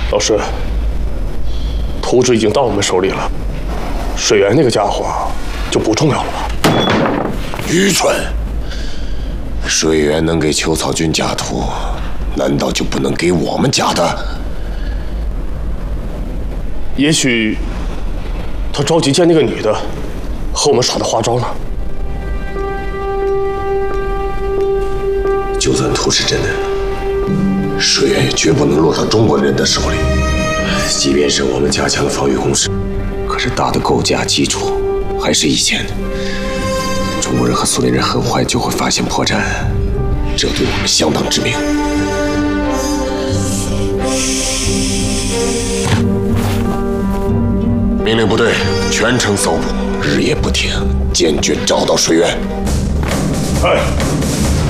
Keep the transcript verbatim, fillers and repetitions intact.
老师，图纸已经到我们手里了，水源那个家伙就不重要了吧？ 愚蠢！水源能给秋草军假图，难道就不能给我们假的？ 也许他着急见那个女的，和我们耍的花招呢。 就算图是真的，水源也绝不能落到中国人的手里。即便是我们加强了防御工事，可是大的构架基础还是以前的。中国人和苏联人很快就会发现破绽，这对我们相当致命。命令部队全程搜捕，日夜不停，坚决找到水源。 哎。